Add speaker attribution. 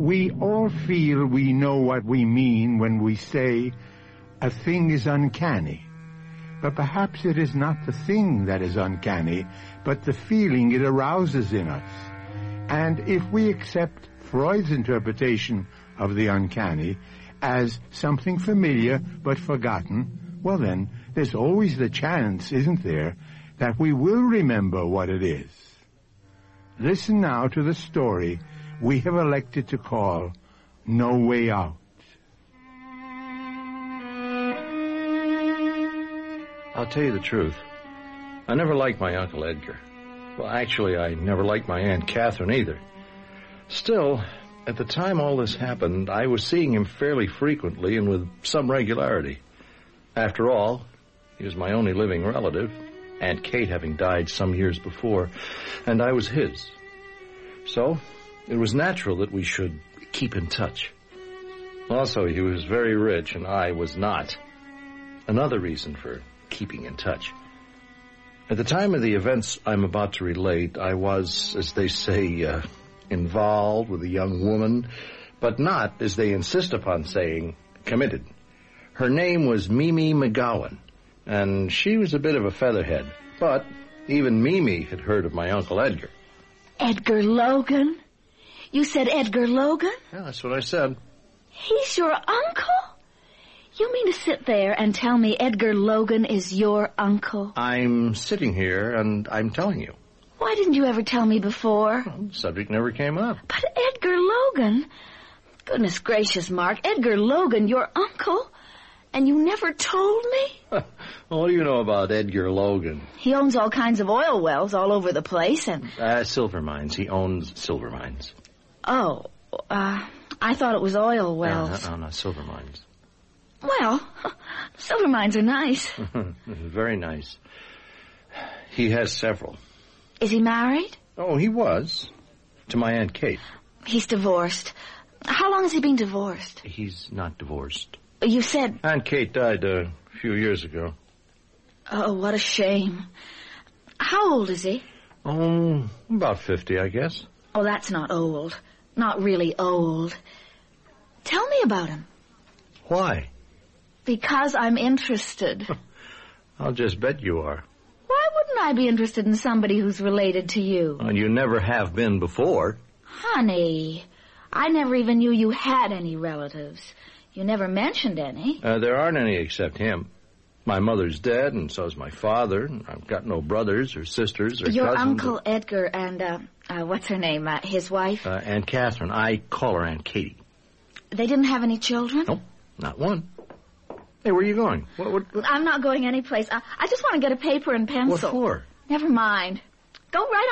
Speaker 1: We all feel we know what we mean when we say a thing is uncanny. But perhaps it is not the thing that is uncanny, but the feeling it arouses in us. And if we accept Freud's interpretation of the uncanny as something familiar but forgotten, well then, there's always the chance, isn't there, that we will remember what it is. Listen now to the story we have elected to call No Way Out.
Speaker 2: I'll tell you the truth. I never liked my Uncle Edgar. Well, actually, I never liked my Aunt Catherine either. Still, at the time all this happened, I was seeing him fairly frequently and with some regularity. After all, he was my only living relative, Aunt Kate having died some years before, and I was his. So, it was natural that we should keep in touch. Also, he was very rich, and I was not. Another reason for keeping in touch. At the time of the events I'm about to relate, I was, as they say, involved with a young woman, but not, as they insist upon saying, committed. Her name was Mimi McGowan, and she was a bit of a featherhead, but even Mimi had heard of my Uncle Edgar.
Speaker 3: Edgar Logan? You said Edgar Logan?
Speaker 2: Yeah, that's what I said.
Speaker 3: He's your uncle? You mean to sit there and tell me Edgar Logan is your uncle?
Speaker 2: I'm sitting here and I'm telling you.
Speaker 3: Why didn't you ever tell me before?
Speaker 2: Well, the subject never came up.
Speaker 3: But Edgar Logan? Goodness gracious, Mark. Edgar Logan, your uncle? And you never told me?
Speaker 2: Well, what do you know about Edgar Logan?
Speaker 3: He owns all kinds of oil wells all over the place and...
Speaker 2: Silver mines. He owns silver mines.
Speaker 3: Oh, I thought it was oil wells.
Speaker 2: No, silver mines.
Speaker 3: Well, silver mines are nice.
Speaker 2: Very nice. He has several.
Speaker 3: Is he married?
Speaker 2: Oh, he was. To my Aunt Kate.
Speaker 3: He's divorced. How long has he been divorced?
Speaker 2: He's not divorced.
Speaker 3: You said...
Speaker 2: Aunt Kate died a few years ago.
Speaker 3: Oh, what a shame. How old is he?
Speaker 2: Oh, about 50, I guess.
Speaker 3: Oh, that's not old. Not really old. Tell me about him.
Speaker 2: Why?
Speaker 3: Because I'm interested.
Speaker 2: I'll just bet you are.
Speaker 3: Why wouldn't I be interested in somebody who's related to you?
Speaker 2: Well, you never have been before.
Speaker 3: Honey, I never even knew you had any relatives. You never mentioned any.
Speaker 2: There aren't any except him. My mother's dead, and so's my father. And I've got no brothers or sisters or
Speaker 3: Your
Speaker 2: cousins.
Speaker 3: Uncle Edgar and, what's her name, his wife?
Speaker 2: Aunt Catherine. I call her Aunt Katie.
Speaker 3: They didn't have any children?
Speaker 2: Nope, not one. Hey, where are you going? What?
Speaker 3: I'm not going anyplace. I just want to get a paper and pencil.
Speaker 2: What for?
Speaker 3: Never mind. Go right